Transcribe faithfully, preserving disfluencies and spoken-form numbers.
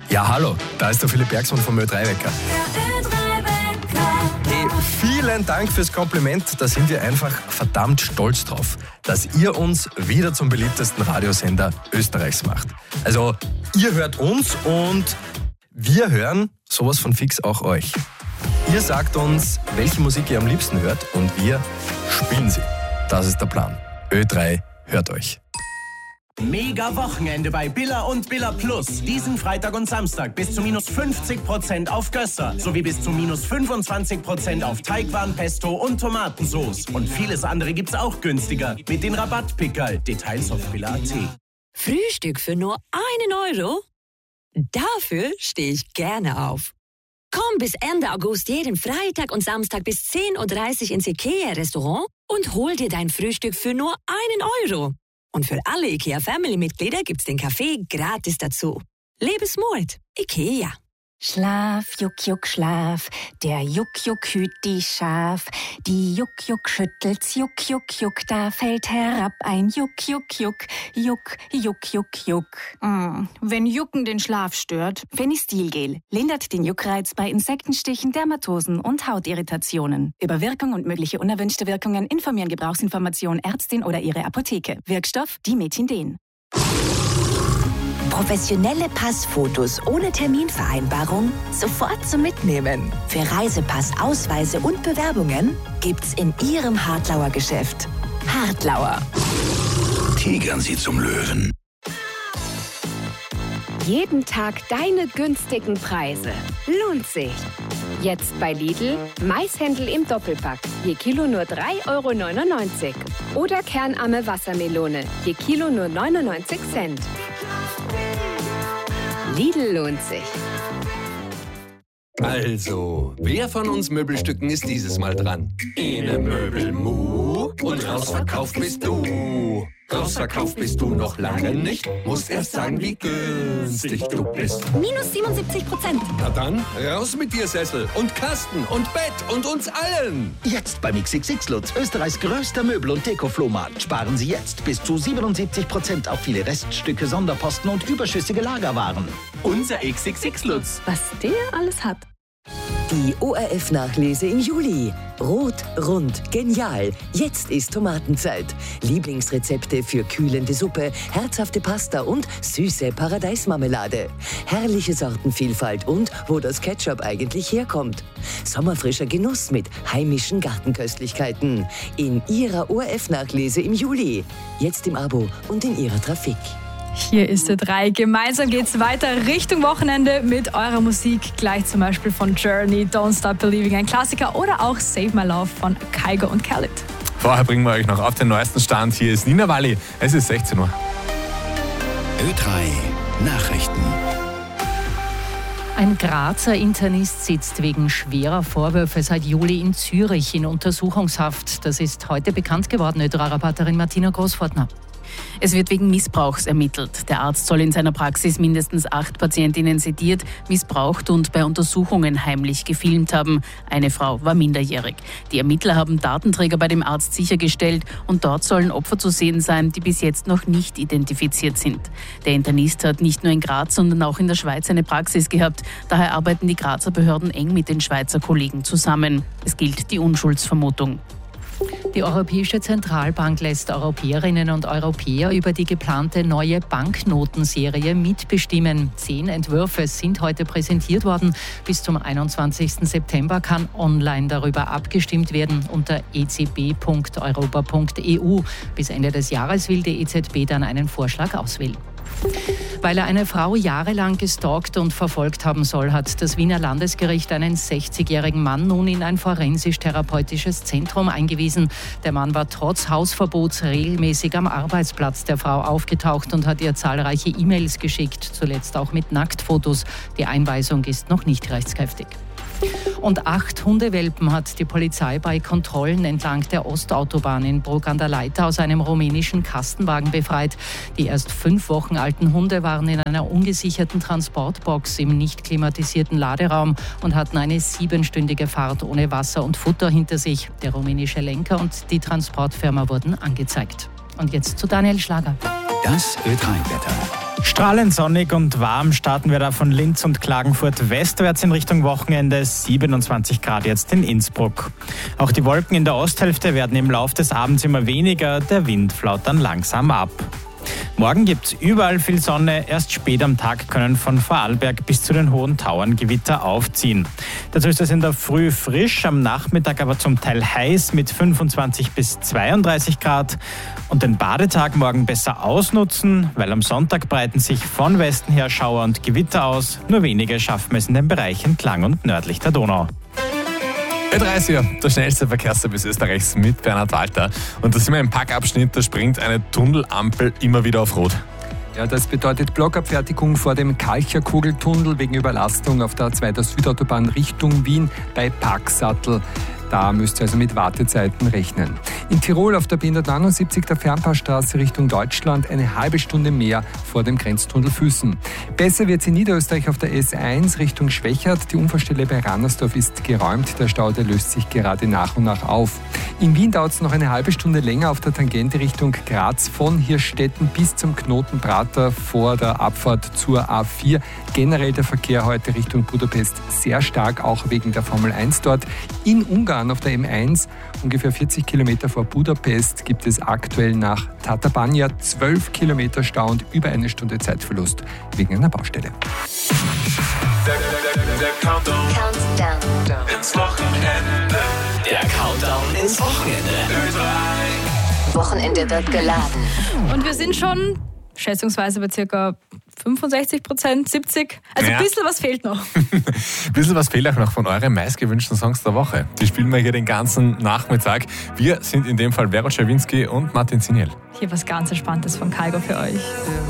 Ja, hallo, da ist der Philipp Bergsmann vom Ö drei Wecker. Hey, vielen Dank fürs Kompliment, da sind wir einfach verdammt stolz drauf, dass ihr uns wieder zum beliebtesten Radiosender Österreichs macht. Also, ihr hört uns und wir hören sowas von fix auch euch. Ihr sagt uns, welche Musik ihr am liebsten hört und wir spielen sie. Das ist der Plan. Ö drei hört euch. Mega Wochenende bei Billa und Billa Plus. Diesen Freitag und Samstag bis zu minus fünfzig Prozent auf Gösser sowie bis zu minus fünfundzwanzig Prozent auf Teigwaren, Pesto und Tomatensauce. Und vieles andere gibt's auch günstiger mit den Rabattpickerl. Details auf billa punkt at. Frühstück für nur einen Euro? Dafür stehe ich gerne auf. Komm bis Ende August jeden Freitag und Samstag bis zehn Uhr dreißig ins IKEA-Restaurant und hol dir dein Frühstück für nur einen Euro. Und für alle IKEA-Family-Mitglieder gibt's den Kaffee gratis dazu. Lebensmut. IKEA. Schlaf, Juck, Juck, Schlaf, der Juck, Juck hüt die Schaf. Die Juck, Juck schüttelt's, Juck, Juck, Juck, da fällt herab ein Juck, Juck, Juck, Juck, Juck, Juck, Juck. Mm, wenn Jucken den Schlaf stört, Phenistilgel lindert den Juckreiz bei Insektenstichen, Dermatosen und Hautirritationen. Über Wirkung und mögliche unerwünschte Wirkungen informieren Gebrauchsinformation Ärztin oder ihre Apotheke. Wirkstoff Dimetindin. Professionelle Passfotos ohne Terminvereinbarung sofort zum Mitnehmen. Für Reisepass, Ausweise und Bewerbungen gibt's in Ihrem Hartlauer Geschäft. Hartlauer. Tigern Sie zum Löwen. Jeden Tag deine günstigen Preise. Lohnt sich. Jetzt bei Lidl Maishändel im Doppelpack. Je Kilo nur drei Euro neunundneunzig. Oder kernarme Wassermelone. Je Kilo nur neunundneunzig Cent. Lidl lohnt sich. Also, wer von uns Möbelstücken ist dieses Mal dran? Ene Möbelmu und rausverkauft bist du. Rausverkauft bist du noch lange nicht. Musst erst sagen, wie günstig du bist. Minus siebenundsiebzig Prozent. Na dann, raus mit dir Sessel und Kasten und Bett und uns allen. Jetzt beim X X X Lutz, Österreichs größter Möbel- und Deko-Flohmarkt. Sparen Sie jetzt bis zu siebenundsiebzig Prozent auf viele Reststücke, Sonderposten und überschüssige Lagerwaren. Unser X X X Lutz. Was der alles hat. Die O R F-Nachlese im Juli. Rot, rund, genial. Jetzt ist Tomatenzeit. Lieblingsrezepte für kühlende Suppe, herzhafte Pasta und süße Paradeismarmelade. Herrliche Sortenvielfalt und wo das Ketchup eigentlich herkommt. Sommerfrischer Genuss mit heimischen Gartenköstlichkeiten. In Ihrer O R F-Nachlese im Juli. Jetzt im Abo und in Ihrer Trafik. Hier ist Ö drei. Gemeinsam geht's weiter Richtung Wochenende mit eurer Musik. Gleich zum Beispiel von Journey, Don't Stop Believing, ein Klassiker. Oder auch Save My Love von Kygo und Khalid. Vorher bringen wir euch noch auf den neuesten Stand. Hier ist Nina Walli. Es ist sechzehn Uhr. Ö drei Nachrichten. Ein Grazer Internist sitzt wegen schwerer Vorwürfe seit Juli in Zürich in Untersuchungshaft. Das ist heute bekannt geworden, Ö drei-Reporterin Martina Großfortner. Es wird wegen Missbrauchs ermittelt. Der Arzt soll in seiner Praxis mindestens acht Patientinnen sediert, missbraucht und bei Untersuchungen heimlich gefilmt haben. Eine Frau war minderjährig. Die Ermittler haben Datenträger bei dem Arzt sichergestellt und dort sollen Opfer zu sehen sein, die bis jetzt noch nicht identifiziert sind. Der Internist hat nicht nur in Graz, sondern auch in der Schweiz eine Praxis gehabt. Daher arbeiten die Grazer Behörden eng mit den Schweizer Kollegen zusammen. Es gilt die Unschuldsvermutung. Die Europäische Zentralbank lässt Europäerinnen und Europäer über die geplante neue Banknotenserie mitbestimmen. Zehn Entwürfe sind heute präsentiert worden. Bis zum einundzwanzigsten September kann online darüber abgestimmt werden unter e z b punkt europa punkt e u. Bis Ende des Jahres will die E Z B dann einen Vorschlag auswählen. Weil er eine Frau jahrelang gestalkt und verfolgt haben soll, hat das Wiener Landesgericht einen sechzigjährigen Mann nun in ein forensisch-therapeutisches Zentrum eingewiesen. Der Mann war trotz Hausverbots regelmäßig am Arbeitsplatz der Frau aufgetaucht und hat ihr zahlreiche E-Mails geschickt, zuletzt auch mit Nacktfotos. Die Einweisung ist noch nicht rechtskräftig. Und acht Hundewelpen hat die Polizei bei Kontrollen entlang der Ostautobahn in Bruck an der Leitha aus einem rumänischen Kastenwagen befreit. Die erst fünf Wochen alten Hunde waren in einer ungesicherten Transportbox im nicht klimatisierten Laderaum und hatten eine siebenstündige Fahrt ohne Wasser und Futter hinter sich. Der rumänische Lenker und die Transportfirma wurden angezeigt. Und jetzt zu Daniel Schlager. Das Ö drei Wetter. Strahlend sonnig und warm starten wir da von Linz und Klagenfurt westwärts in Richtung Wochenende. siebenundzwanzig Grad jetzt in Innsbruck. Auch die Wolken in der Osthälfte werden im Laufe des Abends immer weniger. Der Wind flaut dann langsam ab. Morgen gibt es überall viel Sonne. Erst spät am Tag können von Vorarlberg bis zu den Hohen Tauern Gewitter aufziehen. Dazu ist es in der Früh frisch, am Nachmittag aber zum Teil heiß mit fünfundzwanzig bis zweiunddreißig Grad. Und den Badetag morgen besser ausnutzen, weil am Sonntag breiten sich von Westen her Schauer und Gewitter aus. Nur wenige schaffen es in den Bereichen entlang und nördlich der Donau. Ö drei ist hier, der schnellste Verkehrsservice Österreichs mit Bernhard Walter. Und da sind wir im Packabschnitt, da springt eine Tunnelampel immer wieder auf Rot. Ja, das bedeutet Blockabfertigung vor dem Kalcher-Kugeltunnel wegen Überlastung auf der A zwei der Südautobahn Richtung Wien bei Parksattel. Da müsst ihr also mit Wartezeiten rechnen. In Tirol auf der B hundertneunundsiebzig der Fernpassstraße Richtung Deutschland eine halbe Stunde mehr vor dem Grenztunnel Füssen. Besser wird es in Niederösterreich auf der S eins Richtung Schwächert. Die Unfallstelle bei Rannersdorf ist geräumt. Der Stau, der löst sich gerade nach und nach auf. In Wien dauert es noch eine halbe Stunde länger auf der Tangente Richtung Graz von Hirstetten bis zum Knoten Prater vor der Abfahrt zur A vier. Generell der Verkehr heute Richtung Budapest sehr stark, auch wegen der Formel eins dort. In Ungarn auf der M eins, ungefähr vierzig Kilometer vor Budapest, gibt es aktuell nach Tatabánya zwölf Kilometer Stau und über eine Stunde Zeitverlust wegen einer Baustelle. Der, der, der, der Countdown. Countdown ins Wochenende. Der Countdown ins Wochenende. Ö drei. Wochenende wird geladen. Und wir sind schon schätzungsweise bei circa fünfundsechzig Prozent, siebzig. Also Ja. ein bisschen was fehlt noch. Ein bisschen was fehlt auch noch von euren meistgewünschten Songs der Woche. Die spielen wir hier den ganzen Nachmittag. Wir sind in dem Fall Vera Czerwinski und Martin Ziniel. Hier was ganz Entspanntes von Kaigo für euch.